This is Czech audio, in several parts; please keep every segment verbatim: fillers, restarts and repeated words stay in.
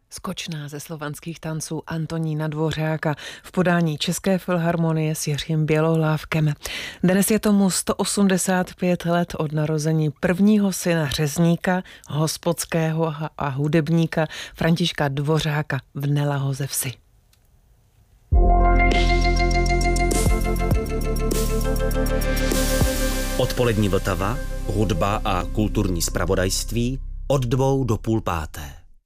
Skočná ze slovanských tanců Antonína Dvořáka v podání České filharmonie s Jiřím Bělohlávkem. Dnes je tomu sto osmdesát pět let od narození prvního syna řezníka, hospodského a hudebníka Františka Dvořáka v Nelahoze vsi. Odpolední Vltava, hudba a kulturní zpravodajství od dvou do půl páté.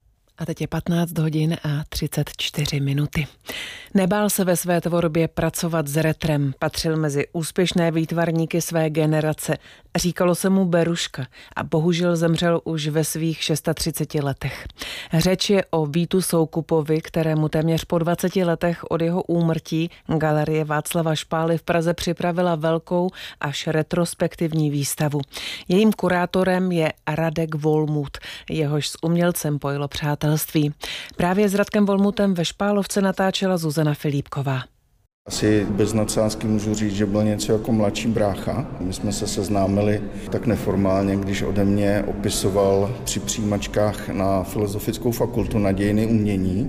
A teď je patnáct hodin a třicet čtyři minuty. Nebál se ve své tvorbě pracovat s retrem, patřil mezi úspěšné výtvarníky své generace. Říkalo se mu Beruška a bohužel zemřel už ve svých třiceti šesti letech. Řeč je o Vítu Soukupovi, kterému téměř po dvaceti letech od jeho úmrtí Galerie Václava Špály v Praze připravila velkou až retrospektivní výstavu. Jejím kurátorem je Radek Volmut, jehož s umělcem pojilo přátelství. Právě s Radkem Volmutem ve Špálovce natáčela Zuzana Filipková. Asi bez nadsázky můžu říct, že byl něco jako mladší brácha. My jsme se seznámili tak neformálně, když ode mě opisoval při přijímačkách na Filozofickou fakultu na dějiny umění.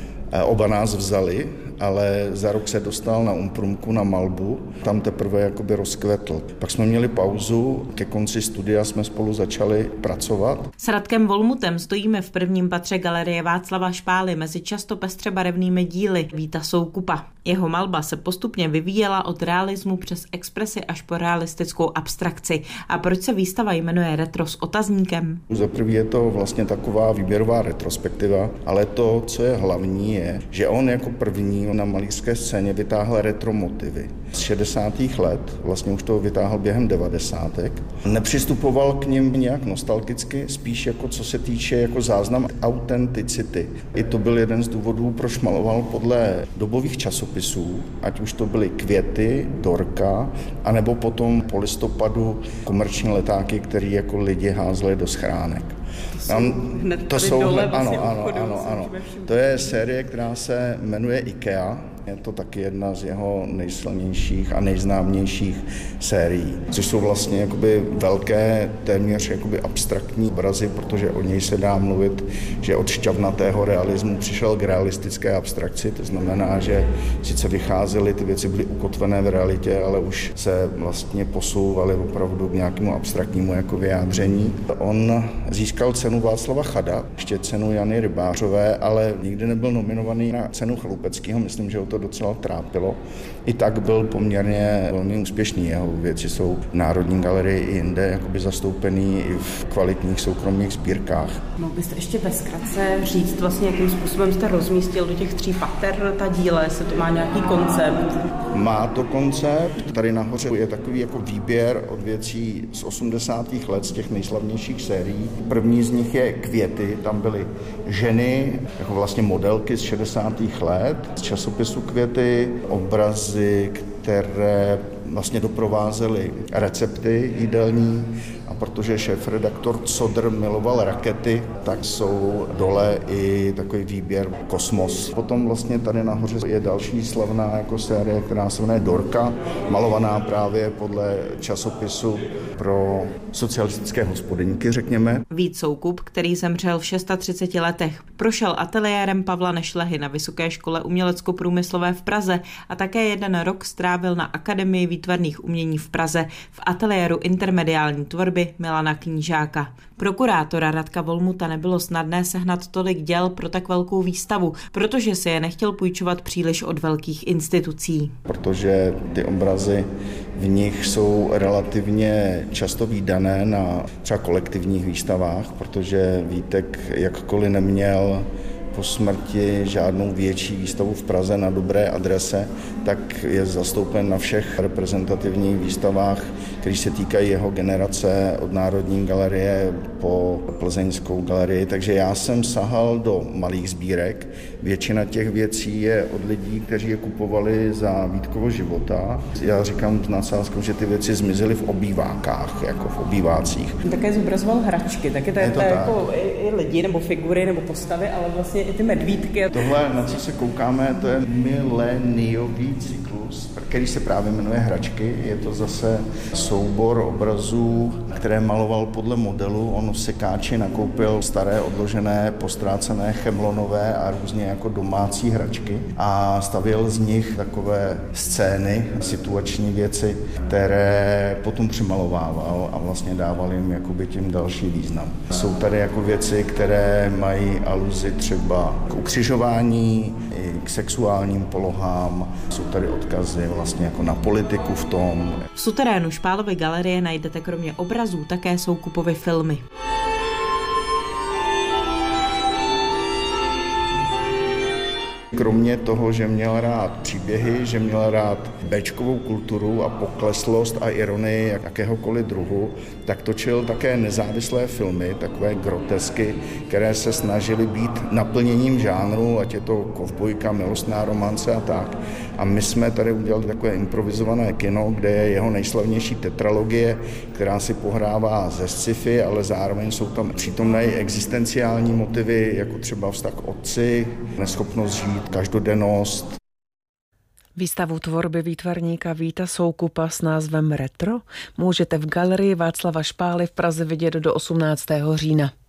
Oba nás vzali, ale za rok se dostal na Umprumku na malbu, tam teprve jakoby rozkvetl. Pak jsme měli pauzu, ke konci studia jsme spolu začali pracovat. S Radkem Volmutem stojíme v prvním patře Galerie Václava Špály mezi často pestře barevnými díly Víta Soukupa. Jeho malba se postupně vyvíjela od realismu přes expresi až po realistickou abstrakci. A proč se výstava jmenuje Retro s otazníkem? Za první je to vlastně taková výběrová retrospektiva, ale to, co je hlavní, je, že on jako první na malířské scéně vytáhl retro motivy. Z šedesátých let, vlastně už to vytáhl během devadesátek. Nepřistupoval k nim nějak nostalgicky, spíš jako co se týče jako záznam autenticity. I to byl jeden z důvodů, proč maloval podle dobových časopisů, ať už to byly Květy, Dorka, anebo potom po listopadu komerční letáky, které jako lidi házeli do schránek. Tam, to jsou, dole, vlastně ano, ano, ano, ano. To je série, která se jmenuje IKEA. Je to taky jedna z jeho nejsilnějších a nejznámějších sérií, což jsou vlastně jakoby velké, téměř jakoby abstraktní obrazy, protože o něj se dá mluvit, že od šťavnatého realismu přišel k realistické abstrakci, to znamená, že sice vycházely, ty věci byly ukotvené v realitě, ale už se vlastně posouvaly opravdu k nějakému abstraktnímu jako vyjádření. On získal cenu Václava Chada, ještě cenu Jany Rybářové, ale nikdy nebyl nominovaný na cenu Chalupeckého, myslím, že ho to docela trápilo. I tak byl poměrně velmi úspěšný. Jeho věci jsou v Národní galerii i jinde jakoby zastoupený i v kvalitních soukromých sbírkách. Mohl byste ještě ve zkratce říct vlastně, jakým způsobem jste rozmístil do těch tří pater ta díla, jestli to má nějaký koncept? Má to koncept. Tady nahoře je takový jako výběr od věcí z osmdesátých let, z těch nejslavnějších sérií. První z nich je Květy. Tam byly ženy, jako vlastně modelky z šedesátých let, z časopisu Květy, obrazy, které vlastně doprovázely recepty jídelní, a protože šéfredaktor Codr miloval rakety, tak jsou dole i takový výběr Kosmos. Potom vlastně tady nahoře je další slavná jako série, která se jmenuje Dorka, malovaná právě podle časopisu pro socialistické hospodyňky, řekněme. Vít Soukup, který zemřel v třiceti šesti letech, prošel ateliérem Pavla Nešlehy na Vysoké škole umělecko-průmyslové v Praze a také jeden rok strávil na Akademii výtvarných umění v Praze v ateliéru intermediální tvorby Milana Knížáka. Pro kurátora Radka Volmuta nebylo snadné sehnat tolik děl pro tak velkou výstavu, protože si je nechtěl půjčovat příliš od velkých institucí. Protože ty obrazy v nich jsou relativně často vídané na třeba kolektivních výstavách, protože Vítek jakkoliv neměl po smrti žádnou větší výstavu v Praze na dobré adrese, tak je zastoupen na všech reprezentativních výstavách, které se týkají jeho generace od Národní galerie po Plzeňskou galerii. Takže já jsem sahal do malých sbírek. Většina těch věcí je od lidí, kteří je kupovali za Vítkovo života. Já říkám s nadsázkou, že ty věci zmizely v obývákách, jako v obývácích. Také zobrazoval hračky, taky to je, je to, to jako i, i lidi nebo figury nebo postavy, ale vlastně vlastně i ty medvídky. Tohle, na co se koukáme, to je mileniový cyklus, který se právě jmenuje Hračky. Je to zase soubor obrazů, které maloval podle modelu. On v sekáči nakoupil staré, odložené, postrácené chemlonové a různě jako domácí hračky a stavěl z nich takové scény, situační věci, které potom přemalovával a vlastně dával jim jakoby tím další význam. Jsou tady jako věci, které mají aluzi třeba k ukřižování, i k sexuálním polohám. Jsou tady odkazy vlastně jako na politiku v tom. V suterénu Špálovy galerie najdete kromě obrazů také Soukupovy filmy. Kromě toho, že měl rád příběhy, že měl rád béčkovou kulturu a pokleslost a ironii jakéhokoliv druhu, tak točil také nezávislé filmy, takové grotesky, které se snažily být naplněním žánru, ať je to kovbojka, milostná romance a tak. A my jsme tady udělali takové improvizované kino, kde je jeho nejslavnější tetralogie, která si pohrává ze sci-fi, ale zároveň jsou tam přítomné i existenciální motivy, jako třeba vztah k otci, neschopnost žít, každodennost. Výstavu tvorby výtvarníka Víta Soukupa s názvem Retro můžete v galerii Václava Špály v Praze vidět do osmnáctého října.